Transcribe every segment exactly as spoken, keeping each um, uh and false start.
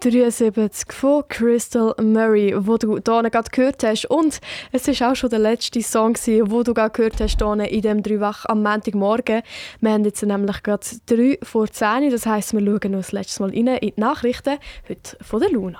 dreiundsiebzig von Crystal Murray, wo du hier gerade gehört hast. Und es war auch schon der letzte Song, den du gerade gehört hast hier in diesem drei Wach am Montagmorgen. Wir haben jetzt nämlich gerade drei vor zehn. Das heisst, wir schauen noch das letzte Mal rein in die Nachrichten, heute von der Luna.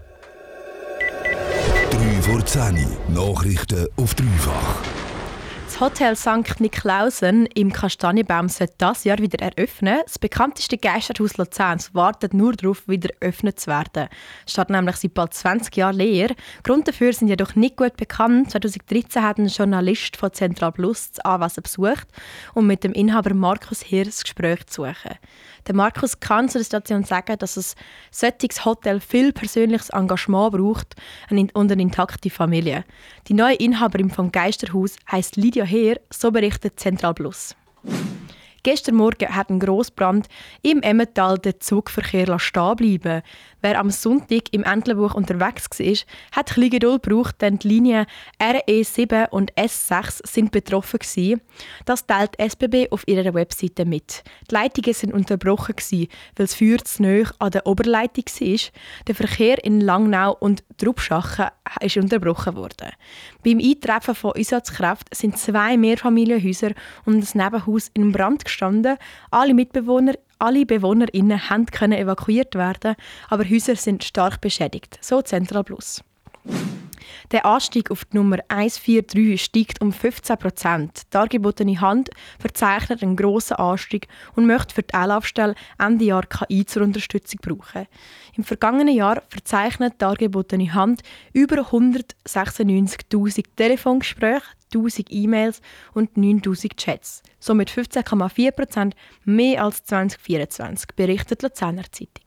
drei vor zehn. Nachrichten auf Dreifach. Das Hotel Sankt Niklausen im Kastanienbaum soll dieses Jahr wieder eröffnen. Das bekannteste Geisterhaus Luzerns wartet nur darauf, wieder eröffnet zu werden. Es steht nämlich seit bald zwanzig Jahren leer. Grund dafür sind jedoch nicht gut bekannt. zweitausenddreizehn hat ein Journalist von Central Plus das Anwesen besucht, um mit dem Inhaber Markus Heer das Gespräch zu suchen. Der Markus kann zu der Station sagen, dass ein solches Hotel viel persönliches Engagement braucht und eine intakte Familie. Die neue Inhaberin vom Geisterhaus heisst Lydia Heer, so berichtet Central Plus. Gestern Morgen hat ein Grossbrand im Emmental den Zugverkehr stehen bleiben. Wer am Sonntag im Entlebuch unterwegs war, hat ein bisschen Geduld gebraucht, denn die Linien R E sieben und S sechs sind betroffen gewesen. Das teilt die S B B auf ihrer Webseite mit. Die Leitungen sind unterbrochen gewesen, weil das Feuer zu nahe an der Oberleitung war. Der Verkehr in Langnau und Trubschachen ist unterbrochen worden. Beim Eintreffen von Einsatzkräften sind zwei Mehrfamilienhäuser und ein Nebenhaus in Brand gestanden. Alle Mitbewohner Alle BewohnerInnen konnten evakuiert werden, aber Häuser sind stark beschädigt, so Central Plus. Der Anstieg auf die Nummer eins vier drei steigt um fünfzehn Prozent. Die dargebotene Hand verzeichnet einen grossen Anstieg und möchte für die Anlaufstelle Ende Jahr K I zur Unterstützung brauchen. Im vergangenen Jahr verzeichnet die dargebotene Hand über hundertsechsundneunzigtausend Telefongespräche, tausend E-Mails und neuntausend Chats. Somit fünfzehn Komma vier Prozent mehr als zwanzig vierundzwanzig, berichtet die Luzerner Zeitung.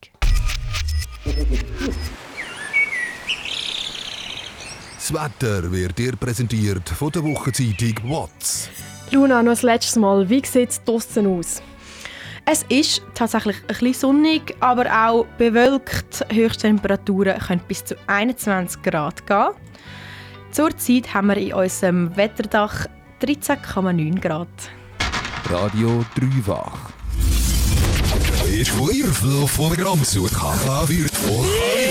Das Wetter wird dir präsentiert von der Wochenzeitung Watts. Luna, noch das letzte Mal. Wie sieht es draussen aus? Es ist tatsächlich ein bisschen sonnig, aber auch bewölkt. Höchsttemperaturen können bis zu einundzwanzig Grad gehen. Zurzeit haben wir in unserem Wetterdach dreizehn Komma neun Grad. Radio Dreifach. Ist von ihr von der Gramsucht wird vor.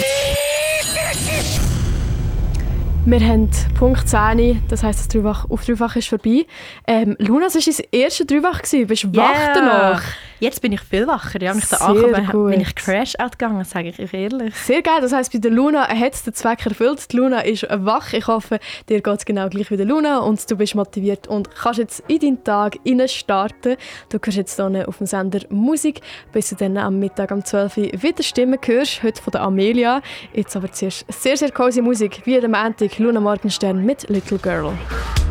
Wir haben Punkt zehn, das heisst, das Dreifach auf Dreifach ist vorbei. Ähm, Luna, das war dein erstes Dreifach. Bist du wach yeah. danach? Jetzt bin ich viel wacher. Ja, mich da Sehr angekommen, gut. bin ich Crash-Out gegangen, sage ich euch ehrlich. Sehr geil, das heisst, bei der Luna hat es den Zweck erfüllt. Die Luna ist wach. Ich hoffe, dir geht es genau gleich wie der Luna und du bist motiviert und kannst jetzt in deinen Tag starten. Du hörst jetzt hier auf dem Sender Musik, bis du dann am Mittag um zwölf Uhr wieder Stimmen hörst, heute von der Amelia. Jetzt aber zuerst sehr, sehr cozy Musik, wie der Montag, Luna Morgenstern mit Little Girl.